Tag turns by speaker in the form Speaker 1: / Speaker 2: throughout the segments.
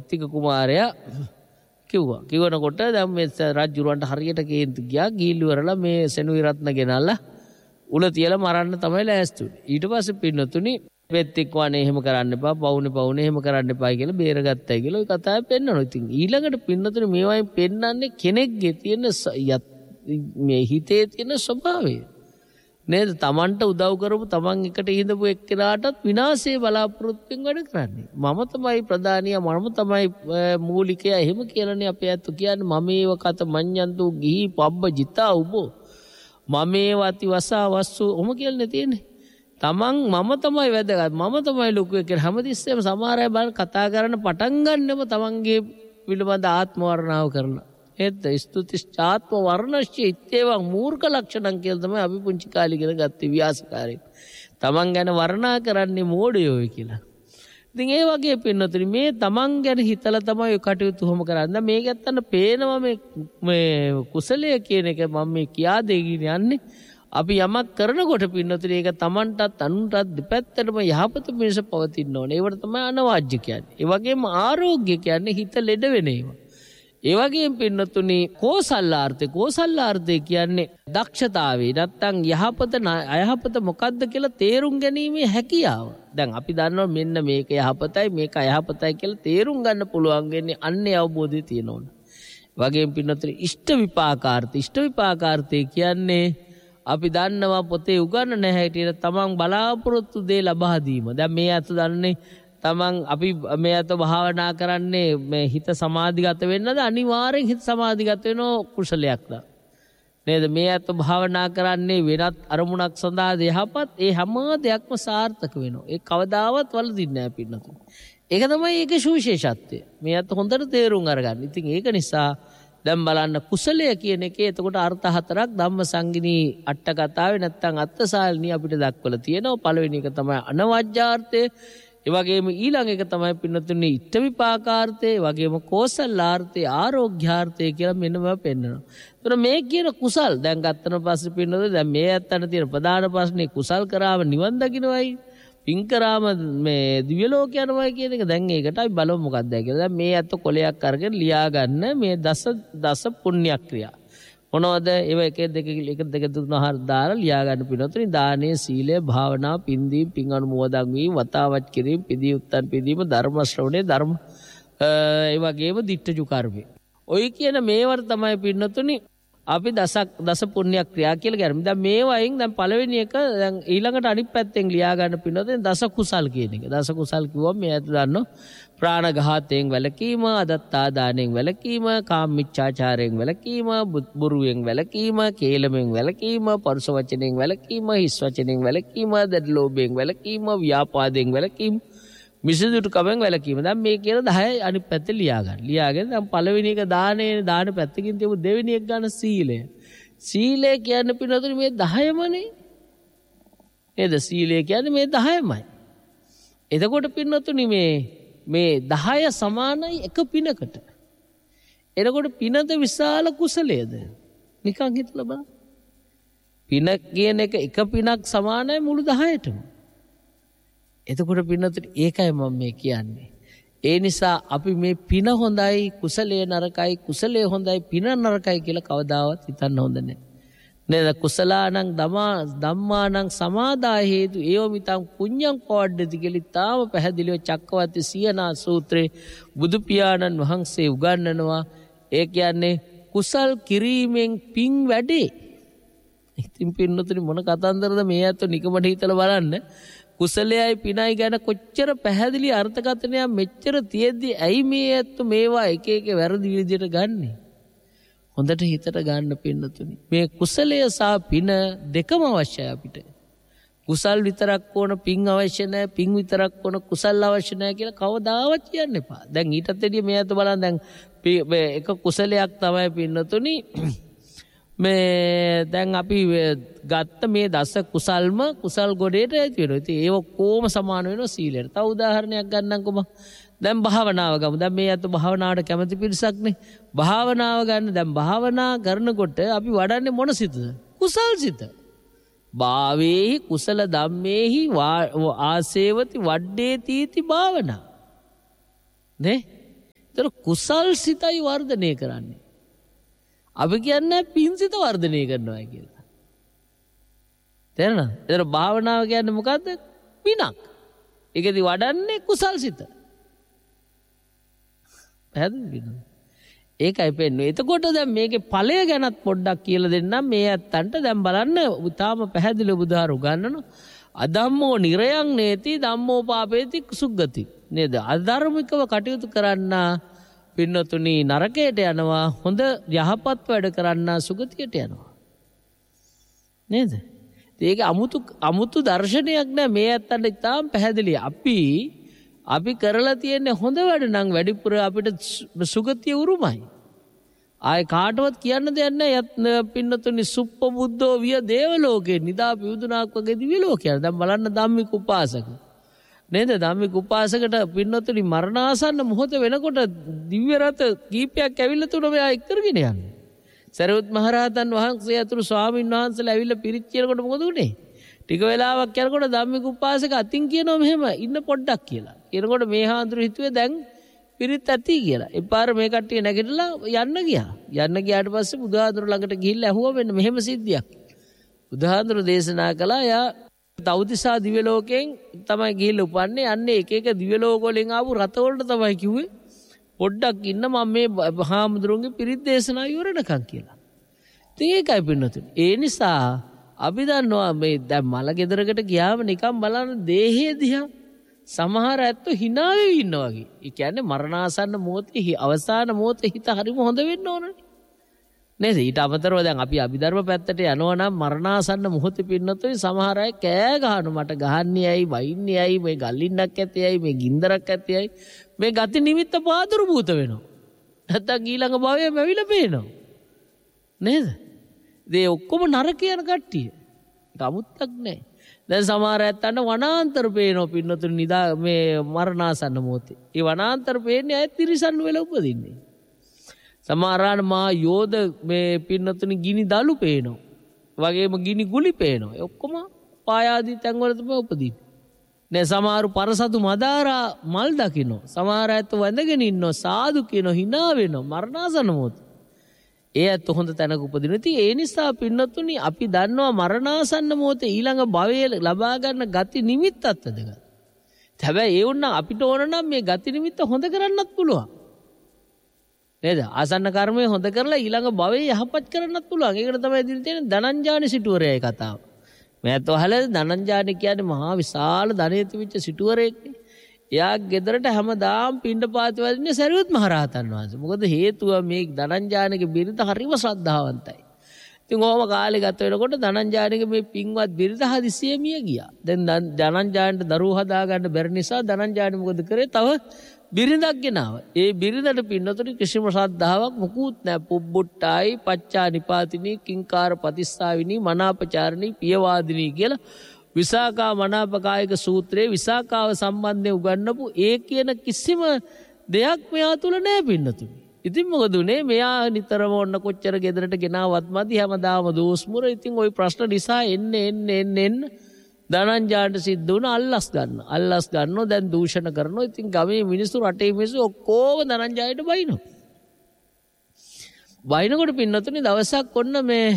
Speaker 1: විත්තික කුමාරයා කිව්වනකොට දැන් මේ රජුරවන්ට හරියට කේන්ති ගියා. ගීල්ලුවරලා මේ සෙනුයි රත්න ගෙනල්ලා උල තියලා මරන්න තමයි ලෑස්ති උනේ. ඊට පස්සේ පින්නතුනි වෙත්තික් වනේ එහෙම කරන්න එපා, පවුනේ එහෙම කරන්න එපා කියලා බේරගත්තයි කියලා ওই කතාවේ පෙන්නනවා. ඉතින් ඊළඟට පින්නතුනි මේවායින් පෙන්නන්නේ කෙනෙක්ගේ තියෙන මේ හිතේ තියෙන ස්වභාවය. නේද? තමන්ට උදව් කරපු තමන් එකට ඉඳපු එක්කෙනාටත් විනාශයේ බලාපොරොත්තුෙන් වැඩ කරන්නේ. මම තමයි ප්‍රධානියා, මම තමයි මූලිකයා එහෙම කියලානේ අපේ ඇත්තු කියන්නේ. මමේව කත මඤ්ඤන්තු ගිහි පබ්බ ජිතා උබෝ. මමේව අති වසා වස්සු ඔම කියලානේ තියෙන්නේ. තමන් මම තමයි වැදගත්, මම තමයි ලොකු කියලා හැමතිස්සෙම සමහර අය බලන්න කතා කරන්න පටන් ගන්නෙම තමන්ගේ පිළිබඳ ආත්ම වර්ණාව කරලා. ඒත් ස්තුතිස්චාත්ම වර්ණශ්ච ඉත්තේවං මූර්ඛ ලක්ෂණං කියලා තමයි අපි පුංචි කාලේ ඉගෙන ගත්තේ ව්‍යාසකාරයෙන්. තමන් ගැන වර්ණනා කරන්නේ මෝඩයෝ කියලා. ඉතින් ඒ වගේ පින්නතුනි මේ තමන් ගැන හිතලා තමයි ඔය කටයුතු කොහොම කරන්නේ. මේක ඇත්තට පේනවා මේ කුසලය කියන එක මම මේ කියා දෙගෙන යන්නේ. අපි යමක් කරනකොට පින්නතුනි ඒක තමන්ටත් අනුන්ටත් දෙපැත්තටම යහපත පිණිස පවතින්න ඕනේ. ඒවට තමයි අනවාජ්‍ය කියන්නේ. ඒ වගේම ආරෝග්‍ය කියන්නේ හිත ලෙඩ වෙන ඒවා. ඒ වගේම පින්නතුනි කෝසල්ලාර්ථය කියන්නේ දක්ෂතාවේ නැත්තම් යහපත අයහපත මොකද්ද කියලා තේරුම් ගැනීමේ හැකියාව. දැන් අපි දන්නවා මෙන්න මේක යහපතයි මේක අයහපතයි කියලා තේරුම් ගන්න පුළුවන් වෙන්නේ අන්නේ අවබෝධය තියෙනවනේ. වගේම පින්නතුනි ඉෂ්ට විපාකාර්ථය කියන්නේ අපි දන්නවා පොතේ උගන්වන හැටියට තමන් බලාපොරොත්තු දේ ලබා දීම. දැන් මේ අත දන්නේ තමන් අපි මේ අත භාවනා කරන්නේ මේ හිත සමාධිගත වෙන්නද? අනිවාර්යෙන් හිත සමාධිගත වෙනෝ කුසලයක් ද නේද? මේ අත භාවනා කරන්නේ වෙනත් අරමුණක් සඳහා යහපත්, ඒ හැම දෙයක්ම සාර්ථක වෙනවා. ඒ කවදාවත් වලදින්නේ නැහැ පින්නතුනි. ඒක තමයි ඒකේ සුවිශේෂත්වය. මේ අත හොඳට තේරුම් අරගන්න. ඉතින් ඒක නිසා දැන් බලන්න කුසලය කියන එකේ එතකොට අර්ථ හතරක් ධම්මසංගිනී අට කතාවේ නැත්තම් අත්තසාලිනී අපිට දක්වලා තියෙනවා. පළවෙනි එක තමයි අනවජ්ජාර්ථය. ඒ වගේම ඊළඟ එක තමයි පින්නතුනි ඉෂ්ඨ විපාකාර්ථය, ඒ වගේම කෝසලාර්ථය, ආරෝග්‍යාර්ථය කියලා මෙන්න මේවා පෙන්නනවා. ඒතර මේ කියන කුසල් දැන් ගත්තන පස්සේ පින්නතුනි දැන් මේ ඇත්තන තියෙන ප්‍රධාන ප්‍රශ්නේ කුසල් කරාම නිවන් දකින්නවයි, පින් කරාම මේ දිව්‍ය ලෝක යනවයි කියන එක. දැන් ඒකට අපි බලමු මොකක්ද කියලා. දැන් මේ ඇත්ත කොලයක් අරගෙන ලියා ගන්න මේ දස පුණ්‍ය ක්‍රියා. මොනවද? ඒව 1 2 3 4 දාලා ලියා ගන්න පිළිතුරු. දානේ, සීලය, භාවනා, පින්දීම්, පින් අනුමෝදන් වීම, වතාවත් කිරීම, පිදී උත්තන් පිදීම, ධර්ම ශ්‍රවණේ, ධර්ම ඒ වගේම දිට්ඨජු කර්මය. ඔය කියන මේවර තමයි පින්නතුනි අපි දස පුණ්‍ය ක්‍රියා කියලා ගන්න. දැන් මේවයින් දැන් පළවෙනි එක දැන් ඊළඟට අනිත් පැත්තෙන් ලියා ගන්න පින්නතුනි දස කුසල් කියන එක. දස කුසල් කිව්වම මේ ඇත්ත දන්නෝ ප්‍රාණඝාතයෙන් වැළකීම, අදත්තා දාණයෙන් වැළකීම, කාමමිච්ඡාචාරයෙන් වැළකීම, බුරුවෙන් වැළකීම, කේලමෙන් වැළකීම, පරුස වචනෙන් වැළකීම, හිස් වචනෙන් වැළකීම, දැඩි ලෝභයෙන් වැළකීම, ව්‍යාපාදයෙන් වැළකීම, මිසදිටු කමෙන් වැළකීම. දැන් මේ කියන 10 අනිත් පැත්තේ ලියා ගන්න. ලියාගෙන දැන් පළවෙනි එක දාන පැත්තකින් තියමු. දෙවෙනි එක ගන්න සීලය. සීලය කියන්නේ පින්නතුනි මේ 10මනේ. නේද? සීලය කියන්නේ මේ 10මයි. එතකොට පින්නතුනි මේ 10 සමානයි එක පිනකට. එතකොට පිනද විශාල කුසලයේද? නිකන් හිතලා බලන්න. පින කියන එක පිනක් සමානයි මුළු 10ටම. එතකොට පින්නතුනි ඒකයි මම මේ කියන්නේ. ඒ නිසා අපි මේ පින හොඳයි, කුසලයේ නරකයි, කුසලයේ හොඳයි, පින නරකයි කියලා කවදාවත් හිතන්න හොඳ නැහැ. නේද? කුසලානං ධම්මානං සමාදා හේතු ඒව මිතං පුඤ්ඤං පවඩ්ඩති කියලා තාම පැහැදිලිව චක්කවර්ති සීනා සූත්‍රයේ බුදු පියාණන් වහන්සේ උගන්වනවා. ඒ කියන්නේ කුසල් කිරීමෙන් පින් වැඩේ. ඉතින් පින්නතුනි මොන කතන්දරද මේ අතෝ නිකමට හිතලා බලන්න. කුසලයයි පිනයි ගැන කොච්චර පැහැදිලි අර්ථකථනයක් මෙච්චර තියෙද්දි ඇයි මේ ඇත්ත මේවා එක එක වැරදි විදිහට ගන්නෙ? හොඳට හිතට ගන්න පින්නතුනි. මේ කුසලය සහ පින දෙකම අවශ්‍යයි අපිට. කුසල් විතරක් ඕන පින් අවශ්‍ය නැහැ, පින් විතරක් ඕන කුසල් අවශ්‍ය නැහැ කියලා කවදාවත් කියන්න එපා. දැන් ඊටත් එදිය මේ අත බලන්න දැන් එක කුසලයක් තමයි පින්නතුනි මේ දැන් අපි ගත්ත මේ දස කුසල්ම කුසල් ගොඩේට ඇති වෙනවා. ඉතින් ඒව කොහොම සමාන වෙනවා සීලයට. තව උදාහරණයක් ගන්නම්කොම. දැන් භාවනාව ගමු. දැන් මේ අත භාවනාවට කැමති පිරිසක් නේ. භාවනාව ගන්න. දැන් භාවනා කරනකොට අපි වඩන්නේ මොන සිතද? කුසල් සිත. භාවේහි කුසල ධම්මේහි ආසේවති වඩ්ඩේති භාවනා. නේ? ඒතර කුසල් සිතයි වර්ධනය කරන්නේ. අපි කියන්නේ පින් සිත වර්ධනය කරනවා කියලා. තේරෙනවද? ඒතර භාවනාව කියන්නේ මොකද්ද? පිනක්. ඒකෙදි වඩන්නේ කුසල් සිත. පැහැදිලිද? ඒකයි පෙන්වන්නේ. එතකොට දැන් මේකේ ඵලය ගැනත් පොඩ්ඩක් කියලා දෙන්නම් මේ ඇත්තන්ට. දැන් බලන්න උතාම පැහැදිලිව බුදුහාර උගන්වනවා. අධම්මෝ නිරයං නේති ධම්මෝ පාපේති සුග්ගති. නේද? අධර්මිකව කටයුතු කරන්න පින්නතුනි නරකයට යනවා, හොඳ යහපත් වැඩ කරන්න සුගතියට යනවා. නේද? ඒක අමුතු දර්ශනයක් නෑ. මේ ඇත්තන්ට ඉතාම පැහැදිලි. අපි කරලා තියෙන්නේ හොඳ වැඩ නම් වැඩිපුර අපිට සුගතිය උරුමයි. ආය කාටවත් කියන්න දෙයක් නැහැ. පින්නතුනි සුප්පබුද්ධෝ විය දේව ලෝකේ නිදා පිවිදුනාක් වගේ දිව්‍ය ලෝකයක්. දැන් බලන්න ධම්මික උපාසක. නේද? ධම්මික උපාසකට පින්නතුනි මරණාසන්න මොහොත වෙනකොට දිව්‍ය රථ කීපයක් ඇවිල්ලා තුන මෙයා එක්කරගෙන යන්නේ. සරියුත් මහරහතන් වහන්සේ අතුරු ස්වාමීන් වහන්සේලා ඇවිල්ලා පිරිත් කියනකොට මොකද උනේ? ටික වෙලාවක් යනකොට ධම්මික උපාසක අතින් කියනවා මෙහෙම ඉන්න පොඩ්ඩක් කියලා. කියනකොට මේ හාඳුරු හිතුවේ දැන් පිරිත් ඇති කියලා. එපාර මේ කට්ටිය නැගිටලා යන්න ගියා. යන්න ගියාට පස්සේ බුදුහාඳුරු ළඟට ගිහිල්ලා ඇහුවා මෙන්න මෙහෙම සිද්ධියක්. බුදුහාඳුරු දේශනා කළා යා තවතිසා දිව්‍ය ලෝකයෙන් තමයි ගිහිල්ලා උපන්නේ. යන්නේ එක එක දිව්‍ය ලෝක වලින් ආපු රත වලට තමයි කිව්වේ. පොඩ්ඩක් ඉන්න මම මේ හාමුදුරුවන්ගේ පිරිත් දේශනා ඉවරනකම් කියලා. ඉතින් ඒකයි පින්නතුනි. ඒ නිසා අපි දන්නවා මේ දැන් මල ගෙදරකට ගියාම නිකන් බලන්න දේහය දිහා සමහර ඇත්තෝ hina වෙවි ඉන්නවා වගේ. ඒ කියන්නේ මරණාසන්න මොහොතේ අවසාන මොහොතේ හිත හරිම හොඳ වෙන්න ඕනනේ. නේද? ඊට අමතරව දැන් අපි අභිධර්ම පැත්තට යනවා නම් මරණාසන්න මොහොතේ පින්නතොයි සමහර අය කෑ ගහනවා. මට ගහන්නේ ඇයි, වයින්නේ ඇයි, මේ ගල්ලින්නක් ඇති ඇයි, මේ ගින්දරක් ඇති ඇයි. මේ ගති නිමිත්ත පාදුරු භූත වෙනවා. නැත්තම් ඊළඟ භවයේම ඇවිල්ලා පේනවා. නේද? ඒ ඔක්කොම නරක යන කට්ටිය. ගමුත්තක් නැහැ. දැන් සමහර ඇත්තන්ට වනාන්තර පේනවා පින්නතුනි නිදා මේ මරණාසන්න මොහොතේ. ඒ වනාන්තර පේන්නේ අය තිරිසන් වෙලා උපදින්නේ. සමහරාන මා යෝධ මේ පින්නතුනි ගිනි දලු පේනවා. වගේම ගිනි ගුලි පේනවා. ඒ ඔක්කොම පායාදී තැන් වල තමයි උපදින්නේ. නේ සමහරු පරසතු මදාරා මල් දකින්න. සමහර ඇත්තෝ වැඳගෙන ඉන්නවා සාදු කියනවා hina වෙනවා මරණාසන්න මොහොතේ. ඒ ඇත්ත හොඳ තැනක උපදින. ඉතින් ඒ නිසා පින්නතුනි අපි දන්නවා මරණාසන්න මොහොතේ ඊළඟ භවයේ ලබා ගන්න ගති නිමිත්තත් වැදගත්. හැබැයි ඒ වුණා අපිට ඕන නම් මේ ගති නිමිත්ත හොඳ කරන්නත් පුළුවන්. නේද? ආසන්න කර්මය හොඳ කරලා ඊළඟ භවයේ යහපත් කරන්නත් පුළුවන්. ඒකට තමයි ඉතින් තියෙන ධනංජානි සිටුවරයයි කතාව. මෑත් වහලේ ධනංජානි කියන්නේ මහා විශාල ධනෙ තිබිච්ච සිටුවරයෙක්නේ. එයා ගෙදරට හැමදාම පිණ්ඩපාත වදින්නේ සරියුත් මහරහතන් වහන්සේ. මොකද හේතුව මේ ධනංජානගේ බිරිඳ හරිම ශ්‍රද්ධාවන්තයි. ඉතින් ඕම කාලේ ගත වෙනකොට ධනංජානගේ මේ පින්වත් බිරිඳ හදිසියෙ මිය ගියා. දැන් ධනංජානට දරුවෝ හදා ගන්න බැරි නිසා ධනංජානි මොකද කරේ? තව බිරිඳක් ගෙනාවා. ඒ බිරිඳට පින්නතුනි කිසිම ශ්‍රද්ධාවක් මුකුත් නැහැ. පුබ්බුට්ටායි පච්චා නිපාතිනී කිංකාර පතිස්සාවිනී මනාපචාරණී පියවාදිනී කියලා විසාකා මනාපකායක සූත්‍රයේ විසාකාව සම්බන්ධයෙන් උගන්වපු ඒ කියන කිසිම දෙයක් මෙයා තුල නැහැ පින්නතුනි. ඉතින් මොකද උනේ? මෙයා නිතරම ඔන්න කොච්චර ගෙදරට ගෙනාවත් මදි හැමදාම දෝස්මුර. ඉතින් ওই ප්‍රශ්න නිසා එන්න ධනංජාට සිද්ධ වුණ අල්ලස් ගන්නවා. දැන් දූෂණ කරනවා. ඉතින් ගමේ මිනිස්සු රටේ මිනිස්සු ඔක්කොම ධනංජායට බයිනවා. බයිනකොට පින්නතුනි දවසක් ඔන්න මේ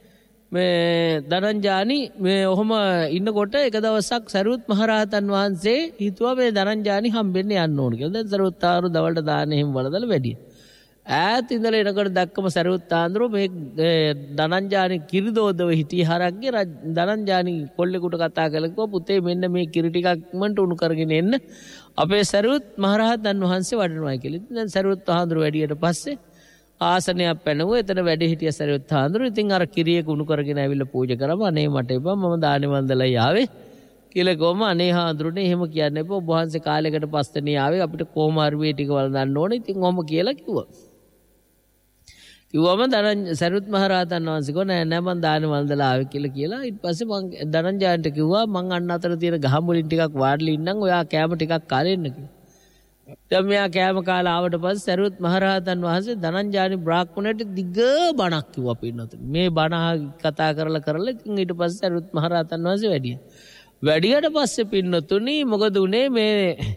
Speaker 1: ධනංජානි මේ ඔහොම ඉන්නකොට එක දවසක් සරියුත් මහරහතන් වහන්සේ හිතුවා මේ ධනංජානි හම්බෙන්න යන්න ඕන කියලා. දැන් සරියුත් ආරු දවල්ට දාන්නේ එහෙම වලදලා වැඩි. ඈත ඉඳලා එනකොට දැක්කම සරියුත් ආන්දරෝ මේ ධනංජානි කිරිදෝදව හිටිය හරක්ගේ ධනංජානි කොල්ලෙකුට කතා කළා පුතේ මෙන්න මේ කිරි ටිකක් මන්ට උණු කරගෙන එන්න අපේ සරියුත් මහරහතන් වහන්සේ වඩිනවා කියලා. ඉතින් දැන් සරියුත් ආන්දරෝ වැඩියට පස්සේ ආසනයක් පැනවුවා. එතන වැඩි හිටිය සරියුත් ආන්දරෝ ඉතින් අර කිරියක උණු කරගෙන ඇවිල්ලා පූජා කරාම අනේ මට එපා මම දානේ වන්දලයි ආවේ කියලා කොහොම අනේ හාඳුරුනේ එහෙම කියන්න එපා ඔබ වහන්සේ කාලයකට පස්සේනේ ආවේ අපිට කොහොම හරි මේ ටික වළඳන්න ඕනේ. ඉතින් ඔහොම කියලා කිව්වා. කිව්වම සරියුත් මහරහතන් වහන්සේ කෝ නෑ මං දානේ වන්දලා ආවේ කියලා ඊට පස්සේ මං ධනංජයන්ට කිව්වා මං අන්න අතර තියෙන ගහම් වලින් ටිකක් වාඩිලා ඉන්නම් ඔයා කෑම ටිකක් කාලෙන්න කිව්වා. දැන් මෙයා කෑම කාලා ආවට පස්සේ සරියුත් මහරහතන් වහන්සේ ධනංජානි බ්‍රාහ්මණයට දිග බණක් කිව්වා පින්නතුනි. මේ බණ කතා කරලා ඉතින් ඊට පස්සේ සරියුත් මහරහතන් වහන්සේ වැඩියට පස්සේ පින්නතුනි මොකද උනේ මේ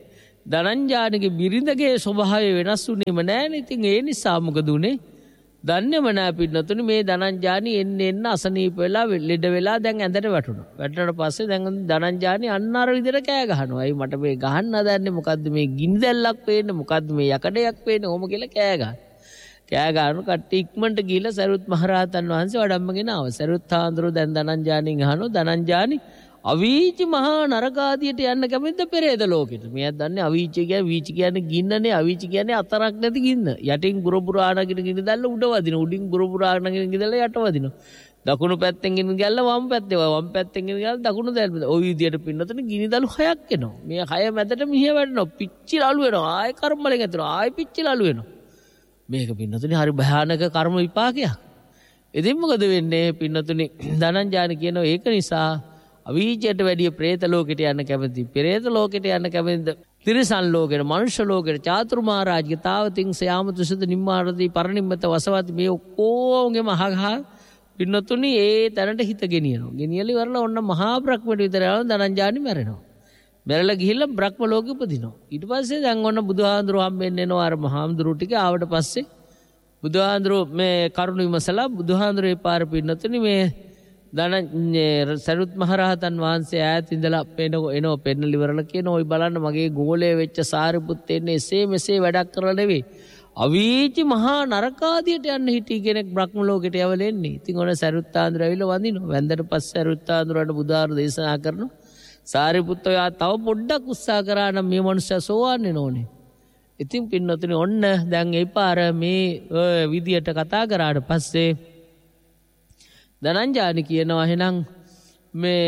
Speaker 1: ධනංජානගේ බිරිඳගේ ස්වභාවය වෙනස් වුණේම නැහැ. ඉතින් ඒ නිසා මොකද උනේ? දන්නේම නැහැ පින්නතුනි මේ ධනංජානි එන්න අසනීප වෙලා ලෙඩ වෙලා දැන් ඇඳට වැටුණා. වැටුණාට පස්සේ දැන් ධනංජානි අන්න අර විදිහට කෑ ගහනවා. "අයි මට මේ ගහන්න හදන්නේ මොකද්ද? මේ ගිනි දැල්ලක් පේන්නේ මොකද්ද? මේ යකඩයක් පේන්නේ කොහොම කියලා කෑ ගහනවා. කෑ ගහන කට්ටිය ඉක්මනට ගිහලා සරුත් මහරහතන් වහන්සේ වඩම්මගෙන ආවා. සරුත් හාමුදුරුවෝ දැන් ධනංජානින් අහනවා "ධනංජානි අවීචි මහා නරකාදියට යන්න කැමතිද පෙරේත ලෝකෙට?" මෙයා දන්නේ අවීචි කියන්නේ වීචි කියන්නේ ගින්නනේ. අවීචි කියන්නේ අතරක් නැති ගින්න. යටින් බුරබුරානගෙන ගින්න දැල්ල උඩ වදින. උඩින් බුරබුරානගෙන ගින්න දැල්ල යට වදින. දකුණු පැත්තෙන් ගින්න ගැල්ල වම් පැත්තේ වම් පැත්තෙන් ගින්න ගැල්ල දකුණු දැල්ල. ওই විදියට පින්නතන ගිනි දළු හයක් එනවා. මේ හය මැදට මිහ වැටෙනවා. පිච්චිලා අලු වෙනවා. ආයෙ කර්මලෙන් ඇතුළට ආයෙ පිච්චිලා අලු වෙනවා. මේක පින්නතුනි හරි භයානක කර්ම විපාකයක්. ඉතින් මොකද වෙන්නේ පින්නතුනි? ධනංජානි කියනවා ඒක නිසා අවීචයට වැඩිය പ്രേත ලෝකෙට යන්න කැමති. പ്രേත ලෝකෙට යන්න කැමතිද? තිරිසන් ලෝකෙට, මනුෂ්‍ය ලෝකෙට, චාතුරු මහරජගේ තාවතින් සයාම තුසද නිම්මාරදී පරිනිම්මත වසවති මේ ඔක්කොගෙම අහගහ පින්නතුනි ඒ තැනට හිත ගෙනියනවා. ගෙනියලි වරලා ඔන්න මහා බ්‍රහ්මයට විතර යනවා. ධනංජානි මැරෙනවා. මැරලා ගිහිල්ලා බ්‍රහ්ම ලෝකෙ උපදිනවා. ඊට පස්සේ දැන් ඔන්න බුදුහාඳුරු හම්බෙන්න එනවා. අර මහාඳුරු ටික ආවට පස්සේ බුදුහාඳුරු මේ කරුණ විමසලා බුදුහාඳුරු ඒ පාර පින්නතුනි මේ සරුත් මහරහතන් වහන්සේ ඈත ඉඳලා එනෝ පෙන්නලි වරලා කියන "ඔය බලන්න මගේ ගෝලයේ වෙච්ච සාරිපුත්ත එන්නේ එසේ මෙසේ වැඩක් කරලා නෙවෙයි. අවීචි මහා නරකාදියට යන්න හිටි කෙනෙක් බ්‍රහ්ම ලෝකෙට යවලා එන්නේ." ඉතින් ඔන්න සරුත් ආඳුර ඇවිල්ලා වඳිනවා. වැඳට පස්සේ සරුත් ආඳුරට බුදුආර දේශනා කරනවා "සාරිපුත්ත ඔයා තව පොඩ්ඩක් උත්සාහ කරා නම් මේ මනුස්සයා සෝවාන් වෙන්න ඕනේ." ඉතින් පින්නතුනි ඔන්න දැන් ඒ පාර මේ විදියට කතා කරාට පස්සේ ධනංජානි කියනවා එහෙනම් මේ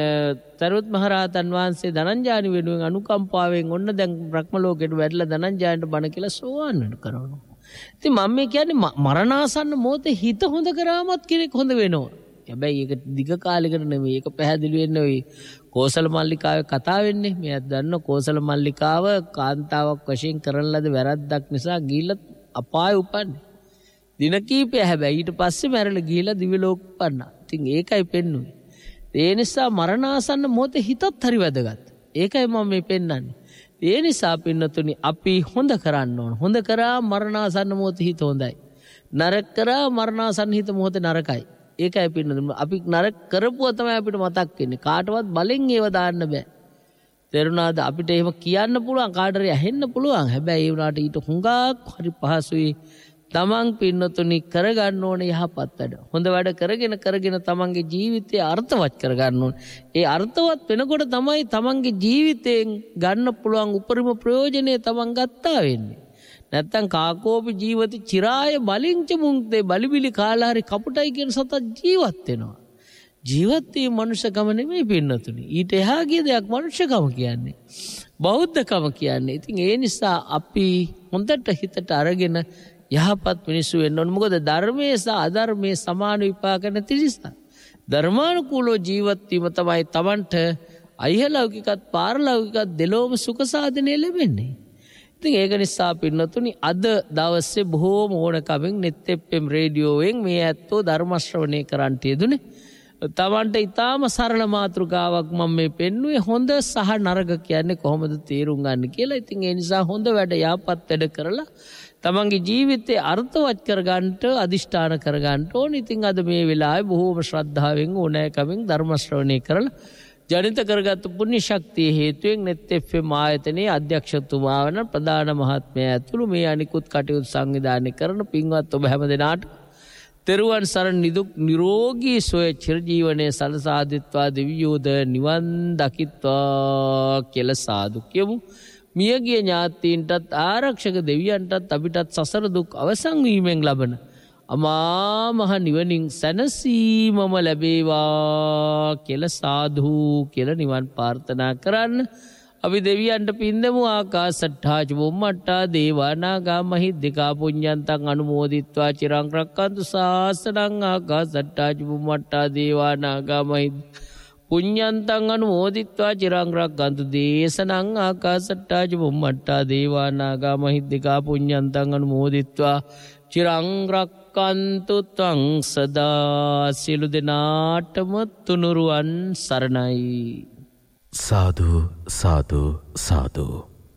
Speaker 1: සරුත් මහරහතන් වහන්සේ ධනංජානි වෙනුවෙන් අනුකම්පාවෙන් ඔන්න දැන් බ්‍රහ්ම ලෝකෙට වැඩලා ධනංජානිට බණ කියලා සෝවාන් වෙන්න කරනවා. ඉතින් මම මේ කියන්නේ මරණාසන්න මොහොතේ හිත හොඳ කරාමත් කෙනෙක් හොඳ වෙනවා. හැබැයි ඒක දිග කාලයකට නෙමෙයි. ඒක පැහැදිලි වෙන්නේ ඔය කෝසල මල්ලිකාවේ කතා වෙන්නේ. මෙයාත් දන්න කෝසල මල්ලිකාව කාන්තාවක් වශයෙන් කරන ලද වැරද්දක් නිසා ගිහිල්ලා අපාය උපන්නේ. දින කීපය හැබැයි ඊට පස්සේ මැරලා ගිහිලා දිව්‍ය ලෝක උපන්නා. ඉතින් ඒකයි පෙන්වන්නේ. ඒ නිසා මරණාසන්න මොහොතේ හිතත් හරි වැදගත්. ඒකයි මම මේ පෙන්වන්නේ. ඒ නිසා පින්නතුනි අපි හොඳ කරන්න ඕන. හොඳ කරා මරණාසන්න මොහොතේ හිත හොඳයි. නරක කරා මරණාසන්න හිත මොහොතේ නරකයි. ඒකයි පින්නතුනි අපි නරක කරපුවා තමයි අපිට මතක් වෙන්නේ. කාටවත් බලෙන් ඒව දාන්න බෑ. තේරුණාද? අපිට එහෙම කියන්න පුළුවන් කාටරි ඇහෙන්න පුළුවන්. හැබැයි ඒ වුණාට ඊට හුඟක් හරි පහසුයි. තමන් පින්නතුනි කරගන්න ඕනේ යහපත් වැඩ. හොඳ වැඩ කරගෙන තමන්ගේ ජීවිතය අර්ථවත් කරගන්න ඕනේ. ඒ අර්ථවත් වෙනකොට තමයි තමන්ගේ ජීවිතයෙන් ගන්න පුළුවන් උපරිම ප්‍රයෝජනය තමන් ගත්තා වෙන්නේ. නැත්තම් කාකෝපි ජීවිත චිරාය බලින්ච මුංතේ බලිබිලි කාලා හරි කපුටයි කියන සතත් ජීවත් වෙනවා. ජීවත් වී මනුෂ්‍යකම නෙමෙයි පින්නතුනි. ඊට එහා ගිය දෙයක් මනුෂ්‍යකම කියන්නේ. බෞද්ධකම කියන්නේ. ඉතින් ඒ නිසා අපි හොඳට හිතට අරගෙන යහපත් මිනිස්සු වෙන්න ඕන. මොකද ධර්මයේ සහ අධර්මයේ සමාන විපාක නැති නිසා. ධර්මානුකූලව ජීවත් වීම තමයි Tamanට අයිහලෞකිකත් පාරලෞකිකත් දෙලොවම සුඛ සාධනය ලැබෙන්නේ. ඉතින් ඒක නිසා පින්නතුනි අද දවසේ බොහෝම ඕනකමින් net FM රේඩියෝවෙන් මේ ඇත්තෝ ධර්ම ශ්‍රවණය කරන්නට යෙදුනේ. Tamanට ඊටාම සරල මාතෘකාවක් මම මේ පෙන්නුවේ හොඳ සහ නරක කියන්නේ කොහොමද තේරුම් ගන්න කියලා. ඉතින් ඒ නිසා හොඳ වැඩ යහපත් වැඩ කරලා තමන්ගේ ජීවිතේ අර්ථවත් කරගන්නට අදිෂ්ඨාන කරගන්න ඕනේ. ඉතින් අද මේ වෙලාවේ බොහෝම ශ්‍රද්ධාවෙන් ඕනෑකමින් ධර්ම ශ්‍රවණය කරලා ජනිත කරගත් පුණ්‍ය ශක්තිය හේතුවෙන් net FM ආයතනයේ අධ්‍යක්ෂතුමා වන ප්‍රධාන මහත්මයා ඇතුළු මේ අනිකුත් කටයුතු සංවිධානය කරන පින්වත් ඔබ හැම දෙනාට තෙරුවන් සරණ නිදුක් නිරෝගී සුවය චිරජීවනයේ සලසා දෙත්වා දෙවියෝද නිවන් දකිත්වා කියලා සාදු කියමු. මියගිය ඥාතීන්ටත් ආරක්ෂක දෙවියන්ටත් අපිටත් සසර දුක් අවසන් වීමෙන් ලබන අමා මහ නිවනින් සැනසීමම ලැබේවා කියලා සාදු කියලා නිවන් ප්‍රාර්ථනා කරන්න. අපි දෙවියන්ට පින් දෙමු. ආකාසට්ඨා චුම්මට්ඨා දේවානාගා මහිද්దికා පුඤ්ඤන්තං අනුමෝදිත්වා චිරං රක්칸තු ශාසනං. ආකාසට්ඨා චුම්මට්ඨා දේවානාගා පුඤ්ඤන්තං අනුමෝදිත්වා චිරං රක්칸තු දේශනං. ආකාසට්ඨා චුම්මට්ඨා දේවානාගා මහිද්దికා පුඤ්ඤන්තං අනුමෝදිත්වා චිරං රක්칸තු ත්වං සදා. සියලු දෙනාටම තුනුරුවන් සරණයි.
Speaker 2: සාදු සාදු සාදු.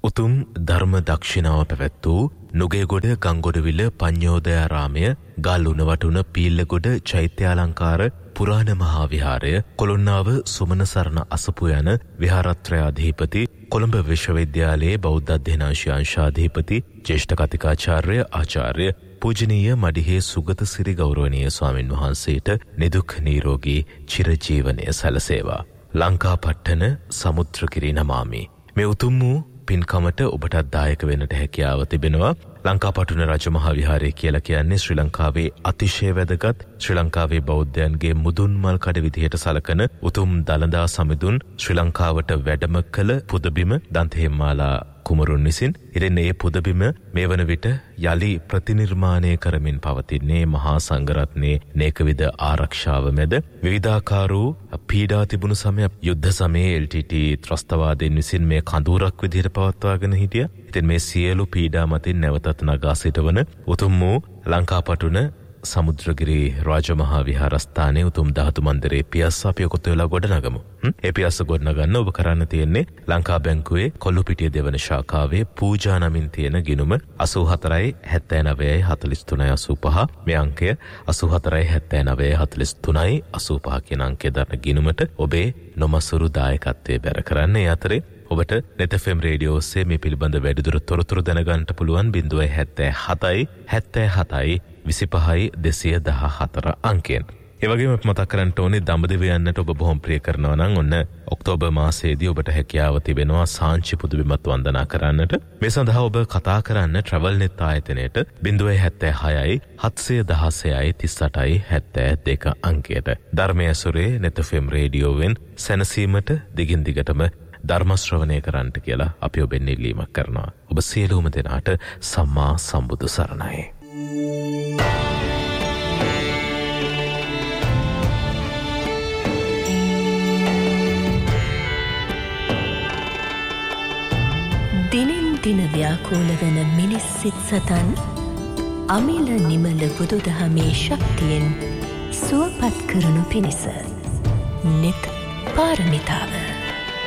Speaker 2: උතුම් ධර්ම දක්ෂිනාව පැවැත් වූ නුගේගොඩ ගංගොඩවිල පඤ්ඤෝදයාරාමය, ගල්උණවටුන පීල්ලගොඩ චෛත්‍යාලංකාර පුරාණ මහා විහාරය, කොළොන්නාව සුමන සරණ අසපු යන විහාරත්‍රයාධිපති, කොළඹ විශ්වවිද්‍යාලයේ බෞද්ධ අධ්‍යනාංශ අංශාධිපති, ජ්‍යෙෂ්ඨ කතිකාචාර්ය ආචාර්ය පූජනීය මඩිහේ සුගත සිරි ගෞරවනීය ස්වාමින් වහන්සේට නිදුක් නිරෝගී චිරජීවනය සැලසේවා. ලංකාපට්ටන සමුද්‍රකිරි නමාමි. මේ උතුම් වූ පින්කමට ඔබටත් දායක වෙන්නට හැකියාව තිබෙනවා. ලංකාපටුන රජමහා විහාරය කියලා කියන්නේ ශ්‍රී ලංකාවේ අතිශය වැදගත්, ශ්‍රී ලංකාවේ බෞද්ධයන්ගේ මුදුන්මල් කඩ විදිහට සලකන උතුම් දළදා සමිඳුන් ශ්‍රී ලංකාවට වැඩම කළ පුදබිම දන්තහෙම්මාලා කුමරුන් විසින් ඉතින් ඒ පුදබිම මේ වන විට යලි ප්‍රතිනිර්මාණය කරමින් පවතින්නේ මහා සංඝරත්නයේ නේකවිද ආරක්ෂාව මැද. විවිධාකාර වූ පීඩා තිබුණු සමය, යුද්ධ සමයේ LTT ත්‍රස්තවාදීන් විසින් මේ කඳුරක් විදිහට පවත්වාගෙන හිටියා. ඉතින් මේ සියලු පීඩා මතින් නැවතත් නගා සිටවන උතුම් වූ ලංකාපටුන සමුද්‍රගිරි රාජමහා විහාරස්ථානයේ උතුම් ධාතු මන්දිරයේ පියස්ස අපි ඔකතු වෙලා ගොඩනගමු. ඒ පියස්ස ගොඩනගන්න ඔබ කරන්න තියෙන්නේ ලංකා බැංකුවේ කොල්ලුපිටිය දෙවන ශාඛාවේ පූජා නමින් තියෙන ගිණුම 84 79 43 85. මේ අංකය 84 79 43 85 කියන අංකය දරන ගිණුමට ඔබේ නොමසුරු දායකත්වයේ බැර කරන්න. ඒ අතරේ ඔබට net FM රේඩියෝ ඔස්සේ මේ පිළිබඳ වැඩිදුර තොරතුරු දැනගන්න පුළුවන් 077 77 25 214 අංකයෙන්. ඒ වගේම මතක් කරන්න ඕනේ දඹදිව යන්නට ඔබ බොහොම ප්‍රිය කරනවා නම් ඔන්න ඔක්තෝබර් මාසයේදී ඔබට හැකියාව තිබෙනවා සාංචි පුදුබිමත් වන්දනා කරන්නට. මේ සඳහා ඔබ කතා කරන්න TravelNet ආයතනයට 076 716 38 72 අංකයට. ධර්මයේ සුරේ net FM රේඩියෝවෙන් සැනසීමට දිගින් දිගටම ධර්ම ශ්‍රවණය කරන්නට කියලා අපි ඔබෙන් ඉල්ලීමක් කරනවා. ඔබ සියලුම දෙනාට සම්මා සම්බුදු සරණයි.
Speaker 3: දිනෙන් දින ව්‍යාකූල වන මිනිස් සිත් සතන් අමිල නිමල බුදුදහමේ ශක්තියෙන් සුවපත් කරනු පිණිස නිත් පාරමිතාව